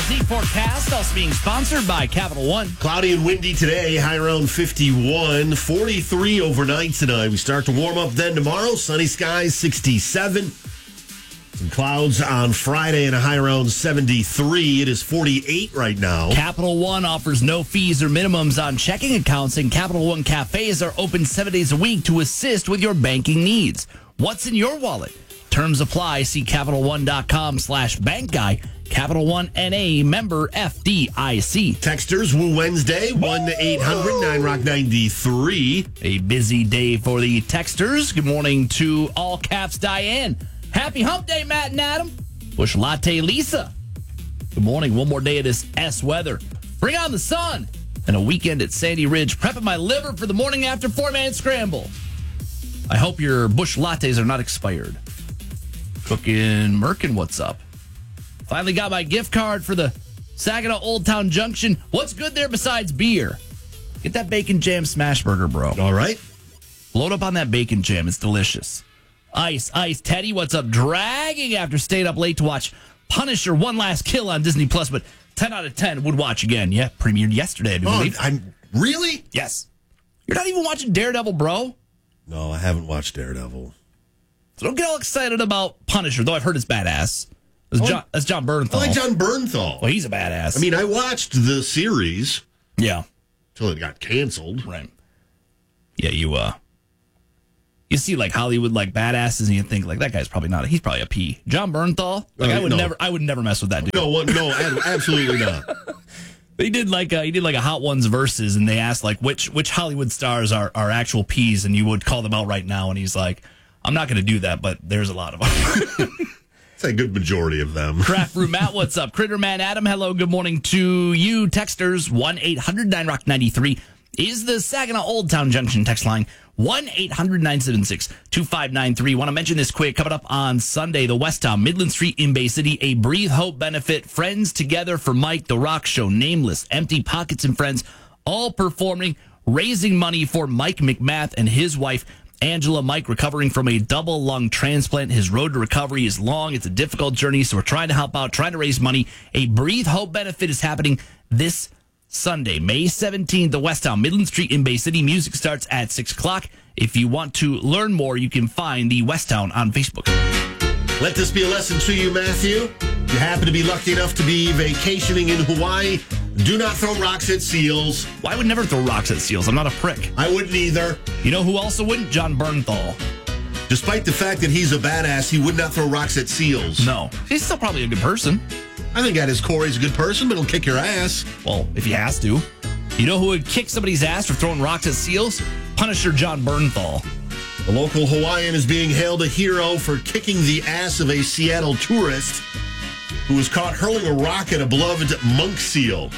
Sleep forecast also being sponsored by Capital One. Cloudy and windy today, high around 51, 43 overnight tonight. We start to warm up then tomorrow. Sunny skies, 67. Some clouds on Friday and a high around 73. It is 48 right now. Capital One offers no fees or minimums on checking accounts, and Capital One cafes are open 7 days a week to assist with your banking needs. What's in your wallet? Terms apply. See CapitalOne.com/bank guy. Capital One N.A. member FDIC. Texters, Woo Wednesday, 1-800-9ROCK-93. A busy day for the texters. Good morning to All Caps Diane. Happy hump day, Matt and Adam. Bush Latte Lisa. Good morning. One more day of this S weather. Bring on the sun. And a weekend at Sandy Ridge. Prepping my liver for the morning after 4-man scramble. I hope your Bush Lattes are not expired. Cooking Merkin, what's up? Finally got my gift card for the Saginaw Old Town Junction. What's good there besides beer? Get that bacon jam smash burger, bro. All right. Load up on that bacon jam. It's delicious. Ice. Teddy, what's up? Dragging after staying up late to watch Punisher One Last Kill on Disney Plus, but 10 out of 10 would watch again. Yeah, premiered yesterday, I do believe. I'm really? Yes. You're not even watching Daredevil, bro? No, I haven't watched Daredevil. So don't get all excited about Punisher, though I've heard it's badass. That's John Bernthal. I like John Bernthal. Well, he's a badass. I mean, I watched the series. Yeah. Until it got canceled. Right. Yeah, you see like Hollywood like badasses and you think like that guy's probably not he's probably a P. John Bernthal, like I would never mess with that dude. No, absolutely not. He did like a Hot Ones versus, and they asked like which Hollywood stars are actual P's, and you would call them out right now, and he's like, I'm not going to do that, but there's a lot of them. It's a good majority of them. Craft Brew Matt, what's up? Critterman Adam, hello, good morning to you. Texters, 1-800-9ROCK-93 is the Saginaw Old Town Junction text line. 1-800-976-2593. Want to mention this quick. Coming up on Sunday, the West Town, Midland Street in Bay City, a Breathe Hope benefit. Friends Together for Mike, The Rock Show, Nameless, Empty Pockets, and Friends, all performing, raising money for Mike McMath and his wife, Angela. Mike recovering from a double lung transplant. His road to recovery is long. It's a difficult journey, so we're trying to help out, trying to raise money. A Breathe Hope benefit is happening this Sunday, May 17th, the West Town, Midland Street in Bay City. Music starts at 6 o'clock. If you want to learn more, you can find the West Town on Facebook. Let this be a lesson to you, Matthew. If you happen to be lucky enough to be vacationing in Hawaii, do not throw rocks at seals. Well, I would never throw rocks at seals. I'm not a prick. I wouldn't either. You know who also wouldn't? John Bernthal. Despite the fact that he's a badass, he would not throw rocks at seals. No. He's still probably a good person. I think at his core, he's a good person, but he'll kick your ass. Well, if he has to. You know who would kick somebody's ass for throwing rocks at seals? Punisher John Bernthal. The local Hawaiian is being hailed a hero for kicking the ass of a Seattle tourist who was caught hurling a rock at a beloved monk seal.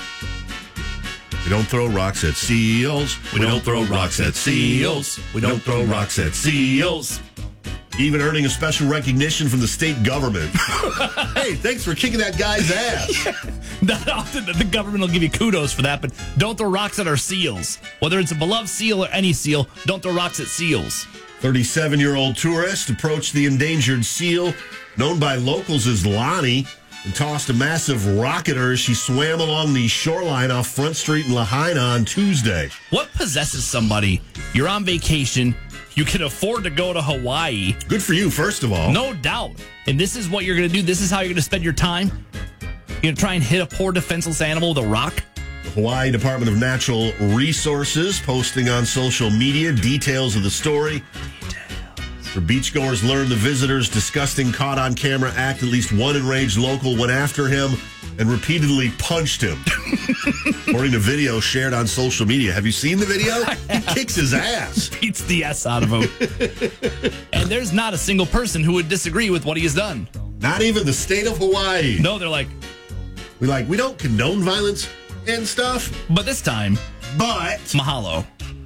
We don't throw rocks at seals. We don't throw rocks at seals. We don't throw rocks at seals. Even earning a special recognition from the state government. Hey, thanks for kicking that guy's ass. Not often the government will give you kudos for that, but don't throw rocks at our seals. Whether it's a beloved seal or any seal, don't throw rocks at seals. 37-year-old tourist approached the endangered seal, known by locals as Lonnie, and tossed a massive rock at her as she swam along the shoreline off Front Street in Lahaina on Tuesday. What possesses somebody? You're on vacation. You can afford to go to Hawaii. Good for you, first of all. No doubt. And this is what you're going to do. This is how you're going to spend your time. You're going to try and hit a poor defenseless animal with a rock. The Hawaii Department of Natural Resources posting on social media details of the story. The beachgoers learned the visitor's disgusting caught-on-camera act. At least one enraged local went after him and repeatedly punched him. According to video shared on social media. Have you seen the video? He kicks his ass. Beats the ass out of him. And there's not a single person who would disagree with what he has done. Not even the state of Hawaii. No, they're like, we don't condone violence and stuff. But this time, but mahalo.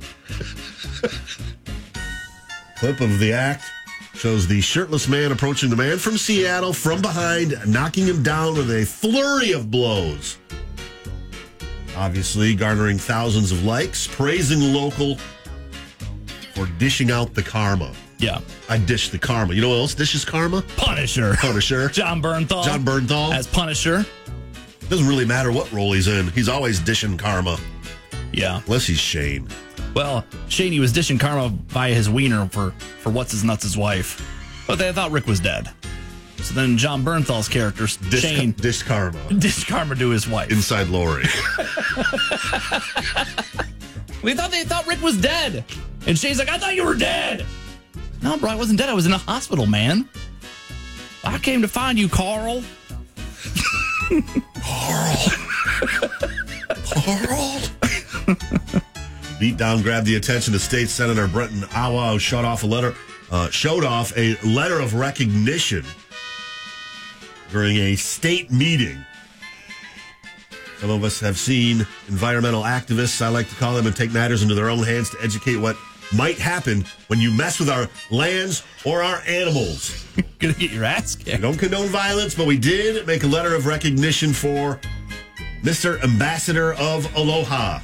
Clip of the act shows the shirtless man approaching the man from Seattle from behind, knocking him down with a flurry of blows. Obviously garnering thousands of likes, praising the local for dishing out the karma. Yeah. I dish the karma. You know what else dishes karma? Punisher. Punisher. John Bernthal. John Bernthal. As Punisher. Doesn't really matter what role he's in. He's always dishing karma. Yeah. Unless he's Shane. Well, Shane, he was dishing karma via his wiener for What's-His-Nuts' wife. But they thought Rick was dead. So then John Bernthal's character, Shane... Dished karma. Dished karma to his wife. Inside Lori. They thought Rick was dead. And Shane's like, I thought you were dead. No, bro, I wasn't dead. I was in a hospital, man. I came to find you, Carl. Carl. Beatdown grabbed the attention of State Senator Brenton Awa, who showed off a letter of recognition during a state meeting. Some of us have seen environmental activists, I like to call them, and take matters into their own hands to educate what might happen when you mess with our lands or our animals. Gonna get your ass kicked. We don't condone violence, but we did make a letter of recognition for Mr. Ambassador of Aloha.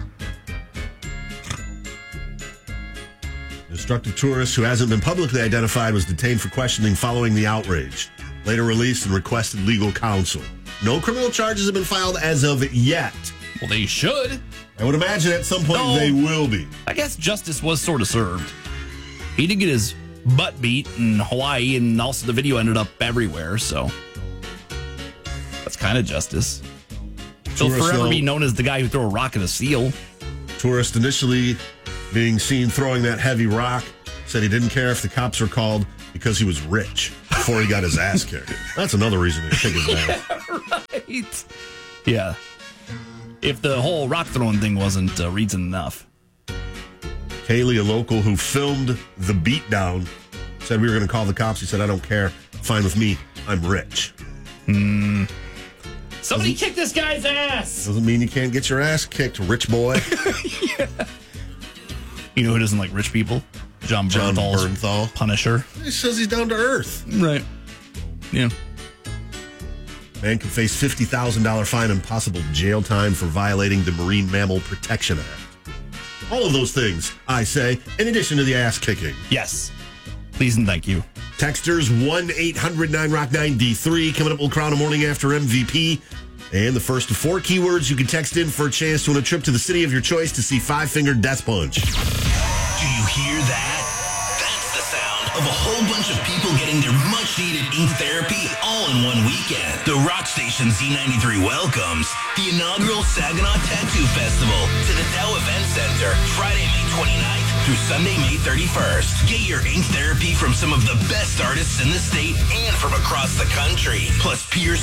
The destructive tourist who hasn't been publicly identified was detained for questioning following the outrage. Later released and requested legal counsel. No criminal charges have been filed as of yet. Well, they should. I would imagine at some point they will be. I guess justice was sort of served. He did get his butt beat in Hawaii, and also the video ended up everywhere, so that's kind of justice. He'll forever be known as the guy who threw a rock at a seal. Tourist initially being seen throwing that heavy rock said he didn't care if the cops were called because he was rich before he got his ass kicked. That's another reason to kick his ass. Right. Yeah. If the whole rock throwing thing wasn't reason enough. Kaylee, a local who filmed the beatdown, said we were going to call the cops. He said, I don't care. Fine with me. I'm rich. Somebody kick this guy's ass. Doesn't mean you can't get your ass kicked, rich boy. Yeah. You know who doesn't like rich people? John Bernthal. Punisher. He says he's down to earth. Right. Yeah. Man could face $50,000 fine and possible jail time for violating the Marine Mammal Protection Act. All of those things, I say, in addition to the ass kicking. Yes. Please and thank you. Texters 1-800-9ROCK-9D3. Coming up, we'll crown a morning after MVP. And the first of 4 keywords you can text in for a chance to win a trip to the city of your choice to see Five Finger Death Punch. Do you hear that? That's the sound of a whole bunch of people getting their much-needed ink therapy all in one weekend. The Rock Station Z93 welcomes the inaugural Saginaw Tattoo Festival to the Dow Event Center Friday, May 29th through Sunday, May 31st. Get your ink therapy from some of the best artists in the state and from across the country. Plus, Pierce